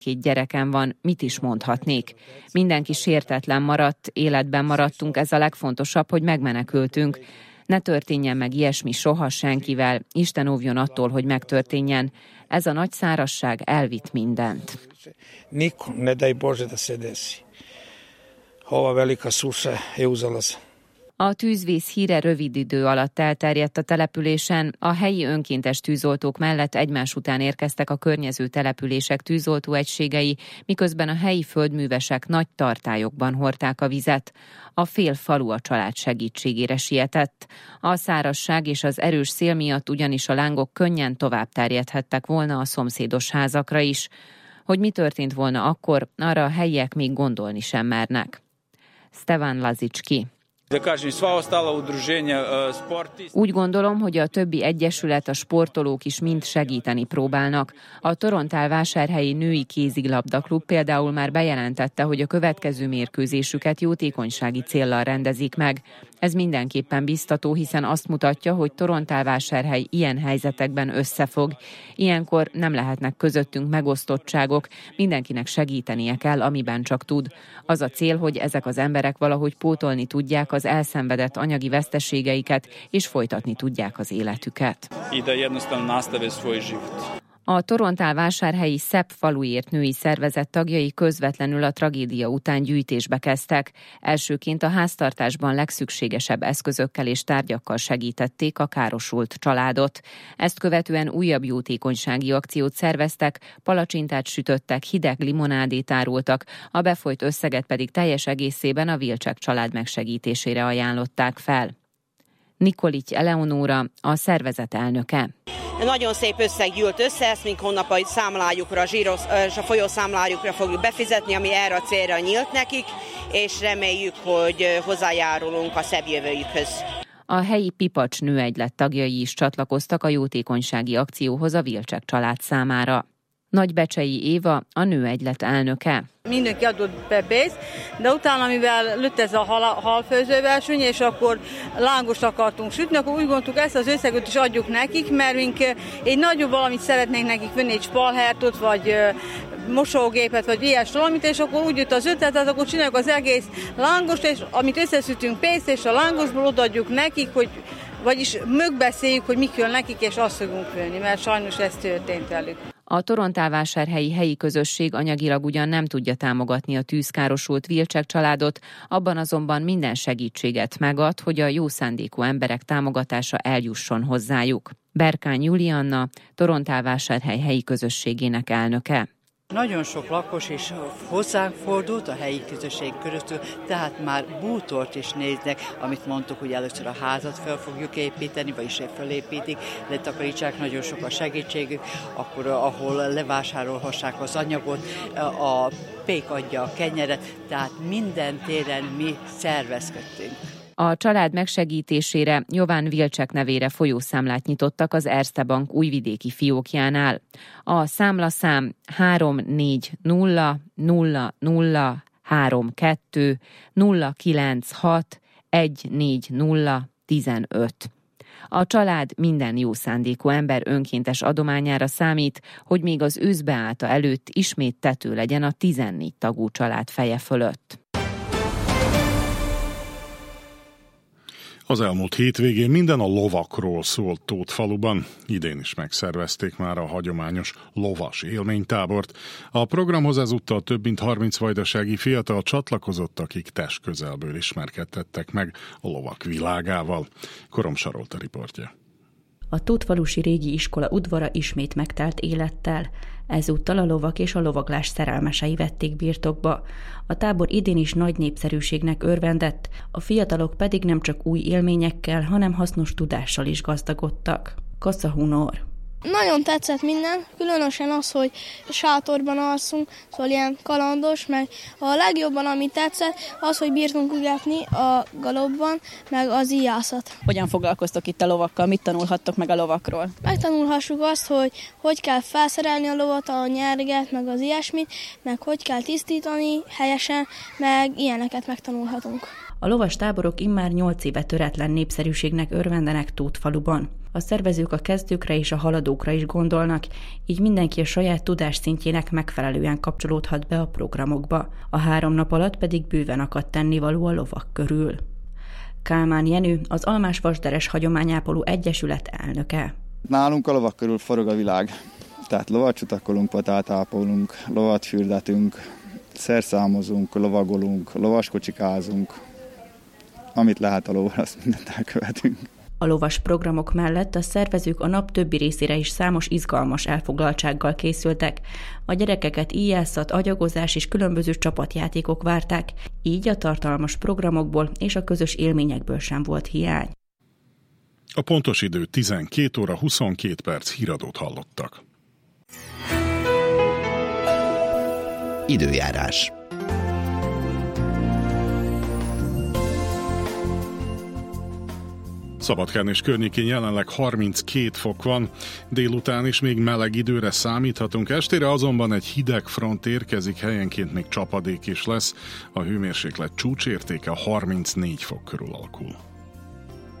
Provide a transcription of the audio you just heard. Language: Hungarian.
2 gyerekem van, mit is mondhatnék. Mindenki sértetlen maradt, életben maradtunk, ez a legfontosabb, hogy megmenekültünk. Ne történjen meg ilyesmi soha senkivel, Isten óvjon attól, hogy megtörténjen. Ez a nagy szárazság elvitt mindent. Niko, ne daj Bože da se desi. Ova velika suša je uzela. A tűzvész híre rövid idő alatt elterjedt a településen, a helyi önkéntes tűzoltók mellett egymás után érkeztek a környező települések tűzoltóegységei, miközben a helyi földművesek nagy tartályokban hordták a vizet. A fél falu a család segítségére sietett. A szárazság és az erős szél miatt ugyanis a lángok könnyen tovább terjedhettek volna a szomszédos házakra is. Hogy mi történt volna akkor, arra a helyiek még gondolni sem mernek. Stevan Lazicski. Úgy gondolom, hogy a többi egyesület, a sportolók is mind segíteni próbálnak. A Torontál-vásárhelyi női kézilabdaklub például már bejelentette, hogy a következő mérkőzésüket jótékonysági céllal rendezik meg. Ez mindenképpen biztató, hiszen azt mutatja, hogy Torontál-vásárhely ilyen helyzetekben összefog. Ilyenkor nem lehetnek közöttünk megosztottságok, mindenkinek segítenie kell, amiben csak tud. Az a cél, hogy ezek az emberek valahogy pótolni tudják az elszenvedett anyagi veszteségeiket, és folytatni tudják az életüket. A Torontál-vásárhelyi Szebb faluért női szervezet tagjai közvetlenül a tragédia után gyűjtésbe kezdtek. Elsőként a háztartásban legszükségesebb eszközökkel és tárgyakkal segítették a károsult családot. Ezt követően újabb jótékonysági akciót szerveztek, palacsintát sütöttek, hideg limonádét árultak, a befolyt összeget pedig teljes egészében a Vilcsek család megsegítésére ajánlották fel. Nikolics Eleonóra, a szervezet elnöke. Nagyon szép összeg gyűlt össze, ezt mink hónap a számlájukra, a folyószámlájukra fogjuk befizetni, ami erre a célra nyílt nekik, és reméljük, hogy hozzájárulunk a szebb jövőjükhöz. A helyi Pipacs nőegylet tagjai is csatlakoztak a jótékonysági akcióhoz a Vilcsek család számára. Nagybecsei Éva, a nőegylet elnöke. Mindenki adott be pénzt, de utána, mivel lőtt ez a halfőzőverseny, és akkor lángost akartunk sütni, akkor úgy gondoltuk, ezt az összeget is adjuk nekik, mert mink egy nagyobb valamit szeretnénk nekik venni, egy spalhertot, vagy mosógépet, vagy ilyes valamit, és akkor úgy jött az ötlet, akkor csináljuk az egész lángost, és amit összeszütünk pénzt, és a lángosból odaadjuk nekik, hogy vagyis megbeszéljük, hogy mi kell nekik, és azt fogunk venni, mert sajnos ez történt velük. A Torontál-vásárhelyi helyi közösség anyagilag ugyan nem tudja támogatni a tűzkárosult Vilcsek családot, abban azonban minden segítséget megad, hogy a jó szándékú emberek támogatása eljusson hozzájuk. Berkány Julianna, Torontál-vásárhely helyi közösségének elnöke. Nagyon sok lakos is hozzánk fordult a helyi közösség köröztül, tehát már bútort is néznek, amit mondtuk, hogy először a házat fel fogjuk építeni, vagyis felépítik, letakarítsák, nagyon sok a segítségük, akkor ahol levásárolhassák az anyagot, a pék adja a kenyeret, tehát minden téren mi szervezkedtünk. A család megsegítésére Jován Vilcsek nevére folyószámlát nyitottak az Erste Bank újvidéki fiókjánál. A számlaszám 340 00 32 096 140 15. A család minden jó szándékú ember önkéntes adományára számít, hogy még az őszbeállta előtt ismét tető legyen a 14 tagú család feje fölött. Az elmúlt hétvégén minden a lovakról szólt Tótfaluban. Idén is megszervezték már a hagyományos lovas élménytábort. A programhoz ezúttal több mint 30 vajdasági fiatal csatlakozott, akik testközelből ismerkedtettek meg a lovak világával. Korom Sarolta riportja. A Tótfalusi régi iskola udvara ismét megtelt élettel. Ezúttal a lovak és a lovaglás szerelmesei vették birtokba. A tábor idén is nagy népszerűségnek örvendett, a fiatalok pedig nem csak új élményekkel, hanem hasznos tudással is gazdagodtak. Kassa Hunor. Nagyon tetszett minden, különösen az, hogy sátorban alszunk, szóval ilyen kalandos, meg a legjobban, ami tetszett, az, hogy bírtunk ugatni a galopban, meg az íjászat. Hogyan foglalkoztok itt a lovakkal, mit tanulhattok meg a lovakról? Megtanulhassuk azt, hogy kell felszerelni a lovat, a nyerget, meg az ilyesmit, meg hogy kell tisztítani helyesen, meg ilyeneket megtanulhatunk. A lovas táborok immár 8 éve töretlen népszerűségnek örvendenek Tótfaluban. A szervezők a kezdőkre és a haladókra is gondolnak, így mindenki a saját tudásszintjének megfelelően kapcsolódhat be a programokba. A 3 nap alatt pedig bőven akadt tennivaló a lovak körül. Kálmán Jenő, az Almás-Vasderes Hagyományápoló Egyesület elnöke. Nálunk a lovak körül forog a világ. Tehát lovat csutakolunk, patát ápolunk, lovat fürdetünk, szerszámozunk, lovagolunk, lovaskocsikázunk. Amit lehet a lovval, azt mindent elkövetünk. A lovas programok mellett a szervezők a nap többi részére is számos izgalmas elfoglaltsággal készültek. A gyerekeket íjászat, agyagozás és különböző csapatjátékok várták, így a tartalmas programokból és a közös élményekből sem volt hiány. A pontos idő 12 óra 22 perc, híradót hallottak. Időjárás. Szabadkán és környékén jelenleg 32 fok van, délután is még meleg időre számíthatunk, estére azonban egy hideg front érkezik, helyenként még csapadék is lesz, a hőmérséklet csúcsértéke 34 fok körül alakul.